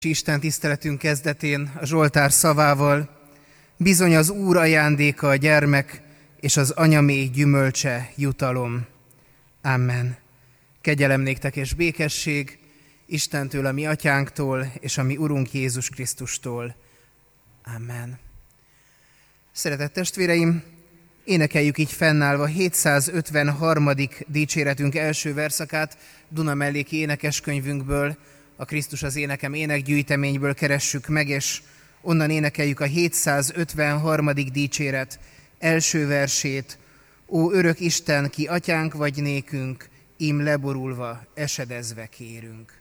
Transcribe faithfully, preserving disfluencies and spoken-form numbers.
Isten tiszteletünk kezdetén a Zsoltár szavával: bizony az Úr ajándéka a gyermek, és az anyaméh gyümölcse jutalom. Amen. Kegyelem néktek és békesség Istentől, a mi atyánktól, és a mi Urunk Jézus Krisztustól. Amen. Szeretett testvéreim, énekeljük így fennállva hétszázötvenharmadik dicséretünk első verszakát Dunamelléki énekeskönyvünkből, a Krisztus az énekem énekgyűjteményből keressük meg, és onnan énekeljük a hétszázötvenharmadik dicséret első versét. Ó örök Isten, ki atyánk vagy nékünk, ím leborulva, esedezve kérünk.